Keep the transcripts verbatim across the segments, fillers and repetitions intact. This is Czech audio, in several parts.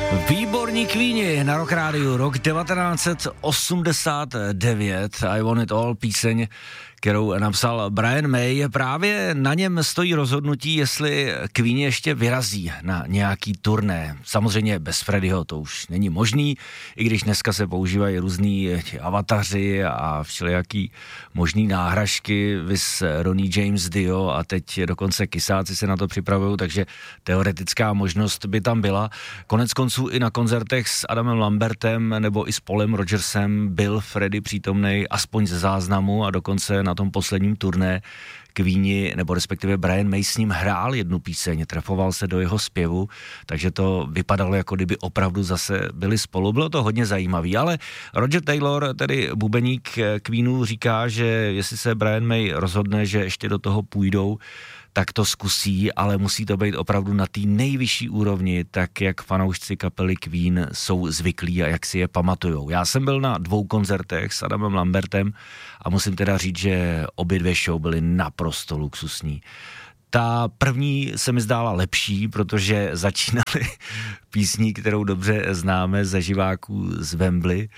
Výborní Queeni na Rock Rádiu, rok devatenáct set osmdesát devět, I Want It All, píseň, kterou napsal Brian May. Právě na něm stojí rozhodnutí, jestli Queeni ještě vyrazí na nějaký turné. Samozřejmě bez Freddieho to už není možný, i když dneska se používají různý avataři a všelijaký možný náhražky, vis Ronnie James Dio a teď dokonce Kysáci se na to připravují, takže teoretická možnost by tam byla. Konec konců i na koncertech s Adamem Lambertem nebo i s Paulem Rodgersem byl Freddie přítomnej aspoň ze záznamu a dokonce na tom posledním turné Queeni, nebo respektive Brian May s ním hrál jednu píseň, trefoval se do jeho zpěvu, takže to vypadalo, jako kdyby opravdu zase byli spolu. Bylo to hodně zajímavý, ale Roger Taylor, tedy bubeník Queenů, říká, že jestli se Brian May rozhodne, že ještě do toho půjdou, tak to zkusí, ale musí to být opravdu na té nejvyšší úrovni, tak jak fanoušci kapely Queen jsou zvyklí a jak si je pamatujou. Já jsem byl na dvou koncertech s Adamem Lambertem a musím teda říct, že obě dvě show byly naprosto luxusní. Ta první se mi zdála lepší, protože začínali písní, kterou dobře známe ze živáků z Wembley,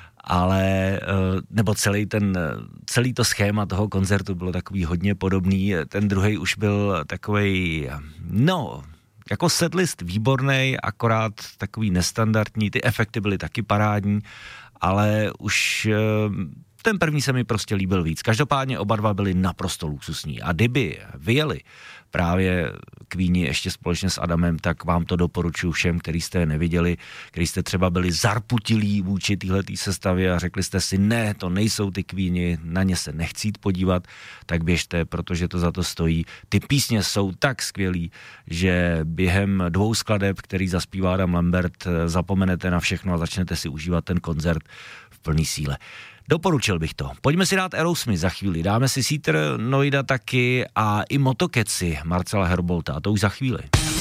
ale, nebo celý ten, celý to schéma toho koncertu bylo takový hodně podobný, ten druhý už byl takovej, no, jako setlist výbornej, akorát takový nestandardní, ty efekty byly taky parádní, ale už ten první se mi prostě líbil víc. Každopádně oba dva byli naprosto luxusní a kdyby vyjeli právě Queeni ještě společně s Adamem, tak vám to doporučuji všem, který jste je neviděli, který jste třeba byli zarputilí vůči téhletý sestavě a řekli jste si, ne, to nejsou ty Queeni, na ně se nechci jít podívat, tak běžte, protože to za to stojí. Ty písně jsou tak skvělý, že během dvou skladeb, který zaspívá Adam Lambert, zapomenete na všechno a začnete si užívat ten koncert v plný síle. Doporučil bych to. Pojďme si dát Aerosmith za chvíli. Dáme si Seether, Noida taky a i Motokeci Marcela Herbolta. A to už za chvíli.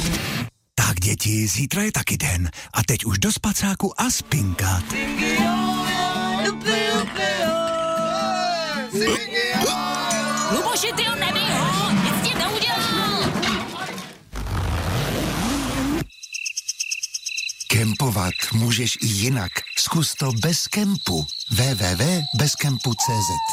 Tak děti, zítra je taky den. A teď už do spacáku a spinkat. Luboši, ty ho nebij ho! Nic ti neudělal! Kempovat můžeš i jinak. Zkus to bez kempu. w w w tečka bezkempu tečka cé zet.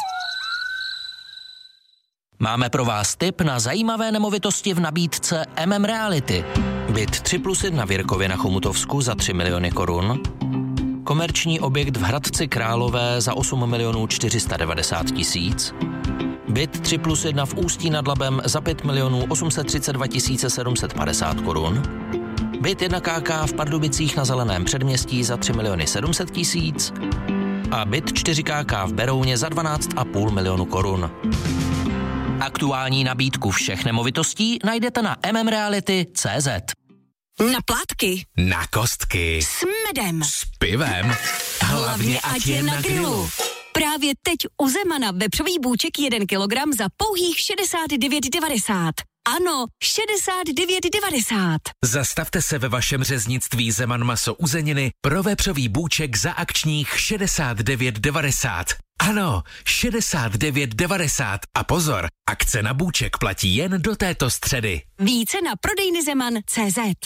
Máme pro vás tip na zajímavé nemovitosti v nabídce M M Reality. Byt tři plus jedna v Jirkově na Chomutovsku za tři miliony korun. Komerční objekt v Hradci Králové za osm milionů čtyři sta devadesát tisíc. Byt tři plus jedna v Ústí nad Labem za pět milionů osm set třicet dva tisíce sedm set padesát korun. Byt jedna ká ká v Pardubicích na Zeleném předměstí za tři miliony sedm set tisíc a byt čtyři ká ká v Berouně za dvanáct a půl milionu korun. Aktuální nabídku všech nemovitostí najdete na m m reality tečka cé zet. Na plátky, Na kostky. s medem, S pivem. hlavně ať je na grilu. Právě teď u Zemana vepřový bůček jeden kilogram za pouhých šedesát devět devadesát. Ano, šedesát devět devadesát. Zastavte se ve vašem řeznictví Zeman maso uzeniny pro vepřový bůček za akčních šedesát devět devadesát. Ano, šedesát devět devadesát. A pozor, akce na bůček platí jen do této středy. Více na prodejny Zeman tečka cé zet.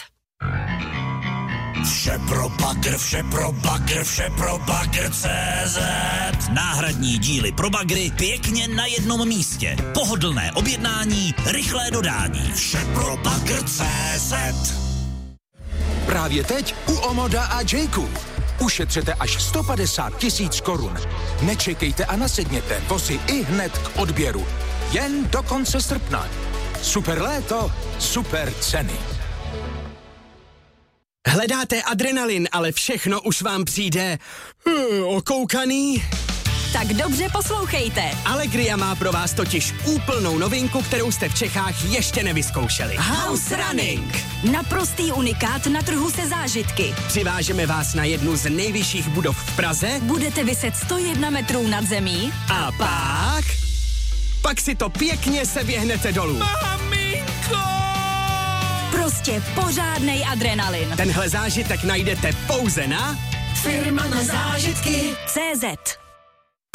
Vše pro bagr, vše pro bagr, vše pro bagr tečka cé zet. Náhradní díly pro bagry pěkně na jednom místě. Pohodlné objednání, rychlé dodání. Vše pro bagr tečka cé zet. Právě teď u Omoda a Jayku. Ušetřete až sto padesát tisíc korun. Nečekejte a nasedněte, vozy i hned k odběru. Jen do konce srpna. Super léto, super ceny. Hledáte adrenalin, ale všechno už vám přijde uh, okoukaný? Tak dobře poslouchejte. Allegria má pro vás totiž úplnou novinku, kterou jste v Čechách ještě nevyzkoušeli. House Running. Naprostý unikát na trhu se zážitky. Přivážeme vás na jednu z nejvyšších budov v Praze. Budete viset sto jedna metrů nad zemí. A pak... Pak si to pěkně seběhnete dolů. Maminko! Prostě pořádnej adrenalin. Tenhle zážitek najdete pouze na... Firma na zážitky tečka cé zet.